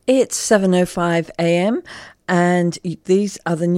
It's 7:05 a.m. and these are the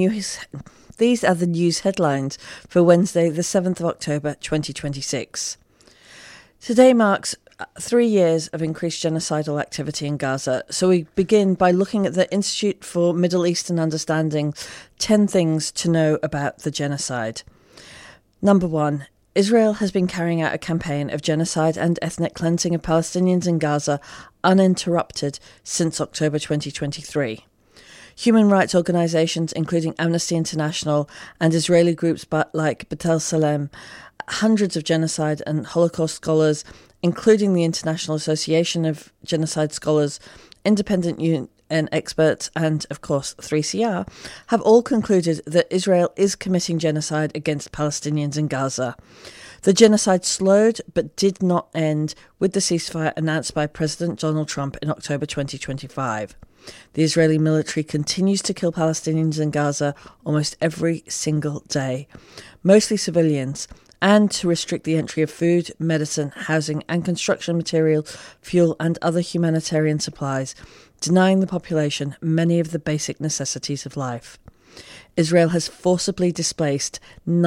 news headlines for Wednesday, the 7th of October, 2026. Today marks 3 years of increased genocidal activity in Gaza, so we begin by looking at the Institute for Middle Eastern Understanding 10 things to know about the genocide. Number 1. Israel has been carrying out a campaign of genocide and ethnic cleansing of Palestinians in Gaza uninterrupted since October 2023. Human rights organisations, including Amnesty International and Israeli groups like B'Tselem, hundreds of genocide and Holocaust scholars, including the International Association of Genocide Scholars, independent UN experts, and, of course, 3CR, have all concluded that Israel is committing genocide against Palestinians in Gaza. The genocide slowed but did not end with the ceasefire announced by President Donald Trump in October 2025. The Israeli military continues to kill Palestinians in Gaza almost every single day, mostly civilians, and to restrict the entry of food, medicine, housing and construction materials, fuel and other humanitarian supplies, denying the population many of the basic necessities of life. Israel has forcibly displaced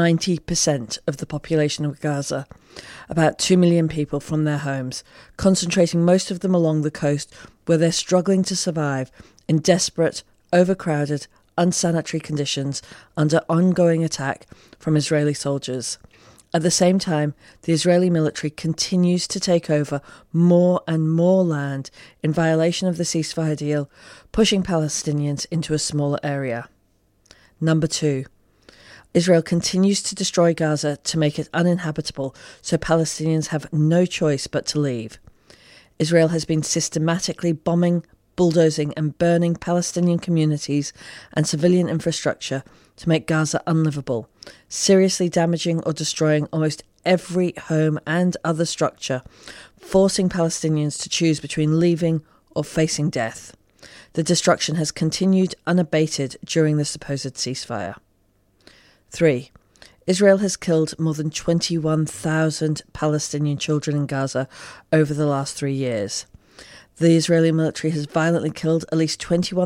90% of the population of Gaza, about 2 million people, from their homes, concentrating most of them along the coast where they're struggling to survive in desperate, overcrowded, unsanitary conditions under ongoing attack from Israeli soldiers. At the same time, the Israeli military continues to take over more and more land in violation of the ceasefire deal, pushing Palestinians into a smaller area. Number 2. Israel continues to destroy Gaza to make it uninhabitable, so Palestinians have no choice but to leave. Israel has been systematically bombing, bulldozing and burning Palestinian communities and civilian infrastructure to make Gaza unlivable, seriously damaging or destroying almost every home and other structure, forcing Palestinians to choose between leaving or facing death. The destruction has continued unabated during the supposed ceasefire. 3. Israel has killed more than 21,000 Palestinian children in Gaza over the last 3 years. The Israeli military has violently killed at least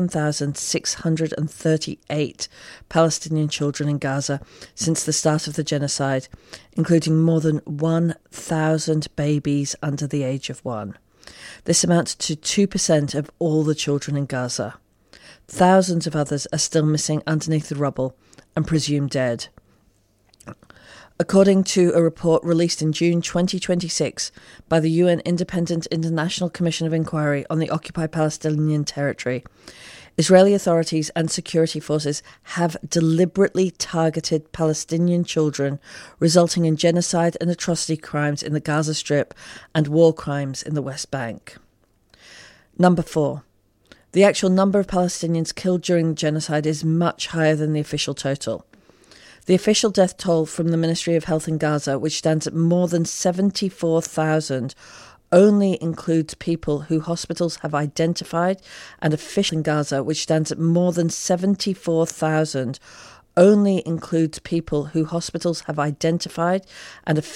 21,638 Palestinian children in Gaza since the start of the genocide, including more than 1,000 babies under the age of 1. This amounts to 2% of all the children in Gaza. Thousands of others are still missing underneath the rubble and presumed dead. According to a report released in June 2026 by the UN Independent International Commission of Inquiry on the Occupied Palestinian Territory, Israeli authorities and security forces have deliberately targeted Palestinian children, resulting in genocide and atrocity crimes in the Gaza Strip and war crimes in the West Bank. Number 4. The actual number of Palestinians killed during the genocide is much higher than the official total. The official death toll from the Ministry of Health in Gaza, which stands at more than 74,000, only includes people who hospitals have identified, and official in Gaza, which stands at more than 74,000, only includes people who hospitals have identified and